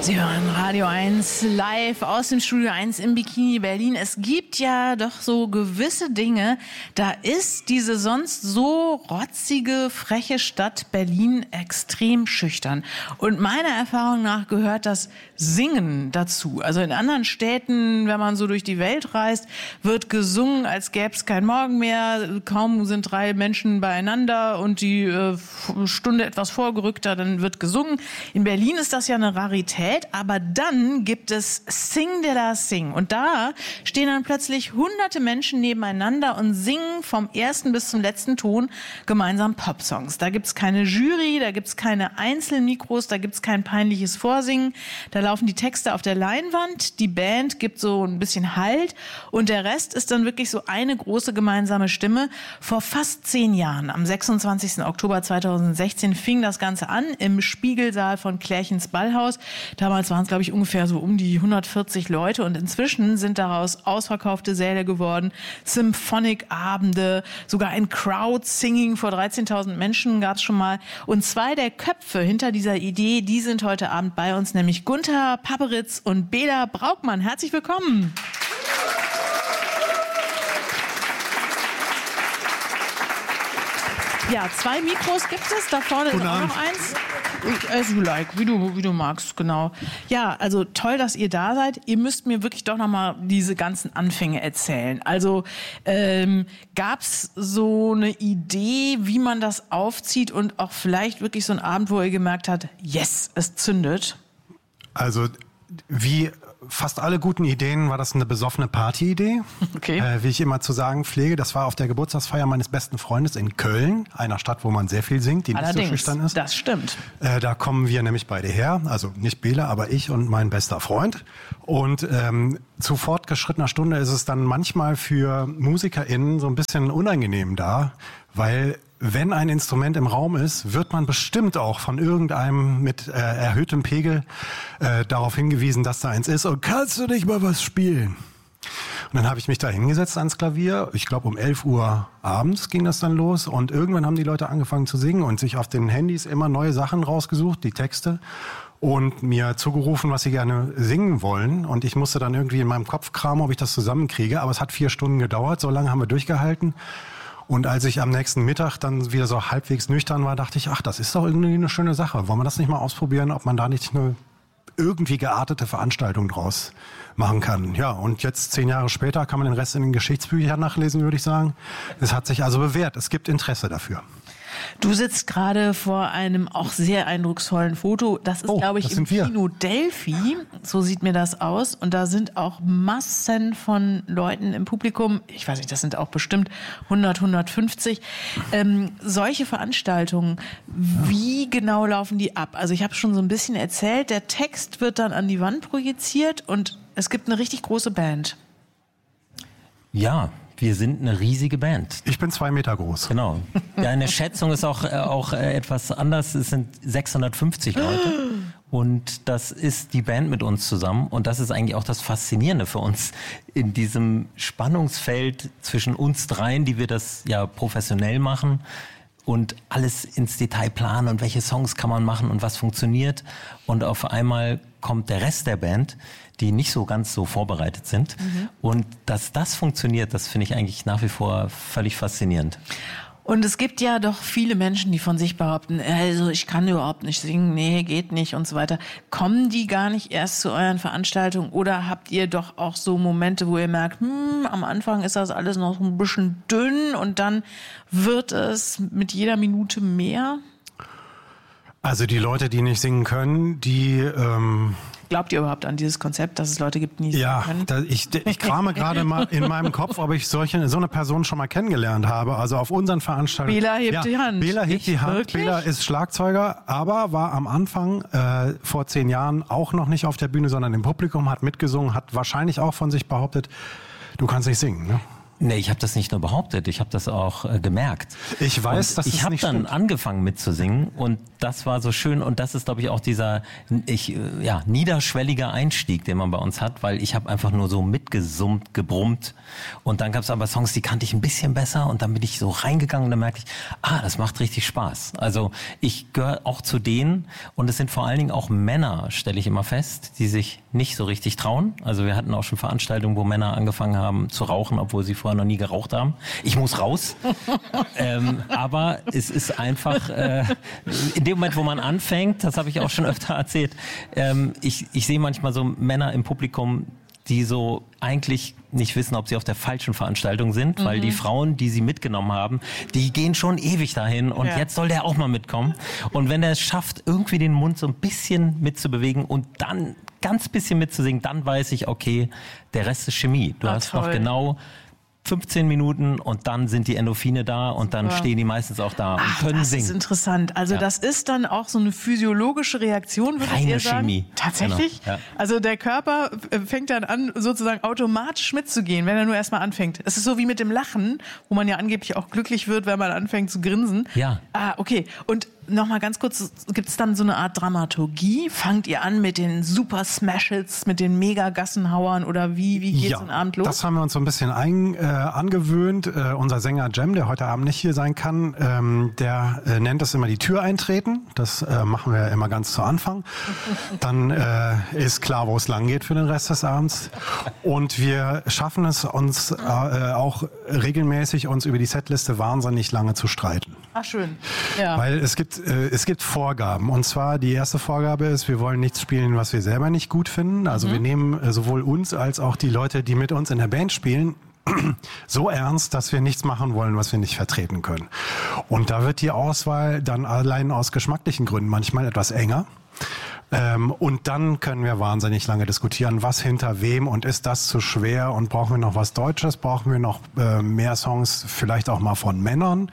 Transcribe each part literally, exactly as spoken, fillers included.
Sie hören Radio eins live aus dem Studio eins im Bikini Berlin. Es gibt ja doch so gewisse Dinge, da ist diese sonst so rotzige, freche Stadt Berlin extrem schüchtern. Und meiner Erfahrung nach gehört das Singen dazu. Also in anderen Städten, wenn man so durch die Welt reist, wird gesungen, als gäbe es kein Morgen mehr. Kaum sind drei Menschen beieinander und die äh, Stunde etwas vorgerückter, dann wird gesungen. In Berlin ist das ja eine Rarität. Aber dann gibt es Sing de la Sing. Und da stehen dann plötzlich hunderte Menschen nebeneinander und singen vom ersten bis zum letzten Ton gemeinsam Popsongs. Da gibt's keine Jury, da gibt's keine Einzelmikros, da gibt's kein peinliches Vorsingen. Da laufen die Texte auf der Leinwand, die Band gibt so ein bisschen Halt und der Rest ist dann wirklich so eine große gemeinsame Stimme. Vor fast zehn Jahren, am sechsundzwanzigsten Oktober zweitausendsechzehn, fing das Ganze an im Spiegelsaal von Klärchens Ballhaus. Damals waren es, glaube ich, ungefähr so um die hundertvierzig Leute und inzwischen sind daraus ausverkaufte Säle geworden, Symphonic-Abende, sogar ein Crowd-Singing vor dreizehntausend Menschen gab es schon mal. Und zwei der Köpfe hinter dieser Idee, die sind heute Abend bei uns, nämlich Gunther Paperitz und Bela Braukmann. Herzlich willkommen. Ja, zwei Mikros gibt es, da vorne ist auch noch eins. As you like, wie du, wie du magst, genau. Ja, also toll, dass ihr da seid. Ihr müsst mir wirklich doch nochmal diese ganzen Anfänge erzählen. Also ähm, gab es so eine Idee, wie man das aufzieht und auch vielleicht wirklich so einen Abend, wo ihr gemerkt habt, yes, es zündet? Also wie fast alle guten Ideen war das eine besoffene Partyidee, okay. äh, wie ich immer zu sagen pflege. Das war auf der Geburtstagsfeier meines besten Freundes in Köln, einer Stadt, wo man sehr viel singt, die nicht Allerdings, so schüchtern ist. Das stimmt. Äh, da kommen wir nämlich beide her, also nicht Bela, aber ich und mein bester Freund. Und ähm, zu fortgeschrittener Stunde ist es dann manchmal für MusikerInnen so ein bisschen unangenehm da, weil wenn ein Instrument im Raum ist, wird man bestimmt auch von irgendeinem mit äh, erhöhtem Pegel äh, darauf hingewiesen, dass da eins ist. Und kannst du nicht mal was spielen? Und dann habe ich mich da hingesetzt ans Klavier. Ich glaube, um elf Uhr abends ging das dann los. Und irgendwann haben die Leute angefangen zu singen und sich auf den Handys immer neue Sachen rausgesucht, die Texte. Und mir zugerufen, was sie gerne singen wollen. Und ich musste dann irgendwie in meinem Kopf kramen, ob ich das zusammenkriege. Aber es hat vier Stunden gedauert. So lange haben wir durchgehalten. Und als ich am nächsten Mittag dann wieder so halbwegs nüchtern war, dachte ich, ach, das ist doch irgendwie eine schöne Sache. Wollen wir das nicht mal ausprobieren, ob man da nicht eine irgendwie geartete Veranstaltung draus machen kann? Ja, und jetzt zehn Jahre später kann man den Rest in den Geschichtsbüchern nachlesen, würde ich sagen. Es hat sich also bewährt. Es gibt Interesse dafür. Du sitzt gerade vor einem auch sehr eindrucksvollen Foto. Das ist, oh, glaube ich, im wir. Kino Delphi. So sieht mir das aus. Und da sind auch Massen von Leuten im Publikum. Ich weiß nicht, das sind auch bestimmt hundert, hundertfünfzig. Ähm, solche Veranstaltungen, wie genau laufen die ab? Also ich habe schon so ein bisschen erzählt, der Text wird dann an die Wand projiziert und es gibt eine richtig große Band. Ja, wir sind eine riesige Band. Ich bin zwei Meter groß. Genau. Deine Schätzung ist auch, äh, auch äh, etwas anders. Es sind sechshundertfünfzig Leute. Und das ist die Band mit uns zusammen. Und das ist eigentlich auch das Faszinierende für uns in diesem Spannungsfeld zwischen uns dreien, die wir das ja professionell machen und alles ins Detail planen und welche Songs kann man machen und was funktioniert. Und auf einmal kommt der Rest der Band, die nicht so ganz so vorbereitet sind. Mhm. Und dass das funktioniert, das finde ich eigentlich nach wie vor völlig faszinierend. Und es gibt ja doch viele Menschen, die von sich behaupten, also ich kann überhaupt nicht singen, nee, geht nicht und so weiter. Kommen die gar nicht erst zu euren Veranstaltungen oder habt ihr doch auch so Momente, wo ihr merkt, hm, am Anfang ist das alles noch ein bisschen dünn und dann wird es mit jeder Minute mehr? Also die Leute, die nicht singen können, die... Ähm Glaubt ihr überhaupt an dieses Konzept, dass es Leute gibt, die nicht ja, singen können? Ja, ich, ich krame gerade mal in meinem Kopf, ob ich solche, so eine Person schon mal kennengelernt habe. Also auf unseren Veranstaltungen. Bela hebt ja, die Hand. Bela hebt ich die Hand. Wirklich? Bela ist Schlagzeuger, aber war am Anfang äh, vor zehn Jahren auch noch nicht auf der Bühne, sondern im Publikum, hat mitgesungen, hat wahrscheinlich auch von sich behauptet, du kannst nicht singen, ne? Nee, ich habe das nicht nur behauptet, ich habe das auch äh, gemerkt. Ich weiß, und dass ich es habe nicht dann stimmt. angefangen mitzusingen und das war so schön und das ist, glaube ich, auch dieser ich, äh, ja, niederschwellige Einstieg, den man bei uns hat, weil ich habe einfach nur so mitgesummt, gebrummt und dann gab es aber Songs, die kannte ich ein bisschen besser und dann bin ich so reingegangen und dann merkte ich, ah, das macht richtig Spaß. Also ich gehöre auch zu denen und es sind vor allen Dingen auch Männer, stelle ich immer fest, die sich nicht so richtig trauen. Also wir hatten auch schon Veranstaltungen, wo Männer angefangen haben zu rauchen, obwohl sie vorher noch nie geraucht haben. Ich muss raus. ähm, aber es ist einfach, äh, in dem Moment, wo man anfängt, das habe ich auch schon öfter erzählt, ähm, ich, ich sehe manchmal so Männer im Publikum, die so eigentlich nicht wissen, ob sie auf der falschen Veranstaltung sind, mhm. weil die Frauen, die sie mitgenommen haben, die gehen schon ewig dahin und ja. jetzt soll der auch mal mitkommen. Und wenn er es schafft, irgendwie den Mund so ein bisschen mitzubewegen und dann ganz bisschen mitzusingen, dann weiß ich, okay, der Rest ist Chemie. Du ah, hast toll. noch genau fünfzehn Minuten und dann sind die Endorphine da und dann Super. Stehen die meistens auch da und Ach, können das singen. Das ist interessant. Also ja. das ist dann auch so eine physiologische Reaktion, würde Reine ihr sagen? Chemie. Tatsächlich? Genau. Ja. Also der Körper fängt dann an, sozusagen automatisch mitzugehen, wenn er nur erstmal anfängt. Es ist so wie mit dem Lachen, wo man ja angeblich auch glücklich wird, wenn man anfängt zu grinsen. Ja. Ah, okay. Und nochmal ganz kurz, gibt es dann so eine Art Dramaturgie? Fangt ihr an mit den Super Smash-Hits, mit den Mega-Gassenhauern oder wie, wie geht Ja, so ein Abend los? das haben wir uns so ein bisschen ein, äh, angewöhnt. Äh, unser Sänger Jem, der heute Abend nicht hier sein kann, ähm, der äh, nennt es immer die Tür eintreten. Das äh, machen wir immer ganz zu Anfang. Dann äh, ist klar, wo es lang geht für den Rest des Abends. Und wir schaffen es uns äh, auch regelmäßig, uns über die Setliste wahnsinnig lange zu streiten. Ach, schön. Ja. Weil es gibt, äh, es gibt Vorgaben. Und zwar die erste Vorgabe ist, wir wollen nichts spielen, was wir selber nicht gut finden. Also mhm. wir nehmen äh, sowohl uns als auch die Leute, die mit uns in der Band spielen, so ernst, dass wir nichts machen wollen, was wir nicht vertreten können. Und da wird die Auswahl dann allein aus geschmacklichen Gründen manchmal etwas enger. Ähm, und dann können wir wahnsinnig lange diskutieren, was hinter wem und ist das zu schwer und brauchen wir noch was Deutsches, brauchen wir noch äh, mehr Songs, vielleicht auch mal von Männern.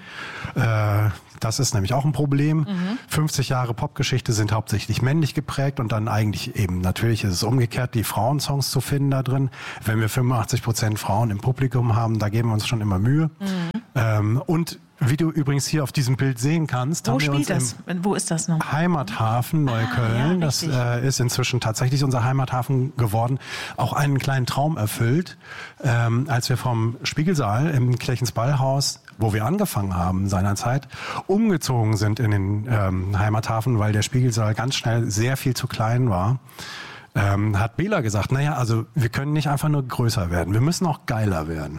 Äh, das ist nämlich auch ein Problem. Mhm. fünfzig Jahre Popgeschichte sind hauptsächlich männlich geprägt und dann eigentlich eben, natürlich ist es umgekehrt, die Frauensongs zu finden da drin. Wenn wir fünfundachtzig Prozent Frauen im Publikum haben, da geben wir uns schon immer Mühe. Mhm. Ähm, und wie du übrigens hier auf diesem Bild sehen kannst, Wo haben wir uns das? im Wo ist das noch? Heimathafen Neukölln, ah, ja, das äh, ist inzwischen tatsächlich unser Heimathafen geworden, auch einen kleinen Traum erfüllt, ähm, als wir vom Spiegelsaal im Kirchensballhaus, wo wir angefangen haben seinerzeit, umgezogen sind in den ähm, Heimathafen, weil der Spiegelsaal ganz schnell sehr viel zu klein war. Ähm, hat Bela gesagt, naja, also wir können nicht einfach nur größer werden, wir müssen auch geiler werden.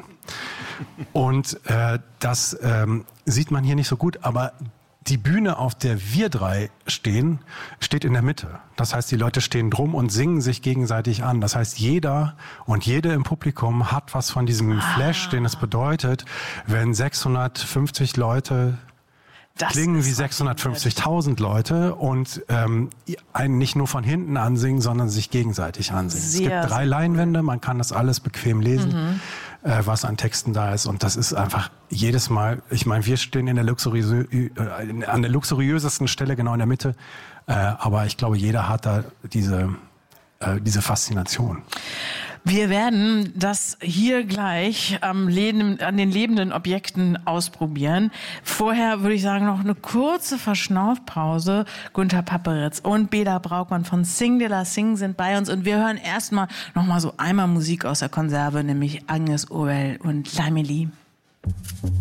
Und äh, das ähm, sieht man hier nicht so gut, aber die Bühne, auf der wir drei stehen, steht in der Mitte. Das heißt, die Leute stehen drum und singen sich gegenseitig an. Das heißt, jeder und jede im Publikum hat was von diesem Flash, den es bedeutet, wenn sechshundertfünfzig Leute Das klingen wie sechshundertfünfzigtausend Leute und ähm, einen nicht nur von hinten ansingen, sondern sich gegenseitig ansingen. Sehr, es gibt drei Leinwände, man kann das alles bequem lesen, mhm. äh, was an Texten da ist. Und das ist einfach jedes Mal, ich meine, wir stehen in der luxuriöse, äh, an der luxuriösesten Stelle genau in der Mitte, äh, aber ich glaube, jeder hat da diese, äh, diese Faszination. Wir werden das hier gleich am Leben, an den lebenden Objekten ausprobieren. Vorher würde ich sagen, noch eine kurze Verschnaufpause. Günther Papperitz und Bela Braukmann von Sing de la Sing sind bei uns. Und wir hören erstmal noch mal so einmal Musik aus der Konserve, nämlich Agnes Obel und Laimeli.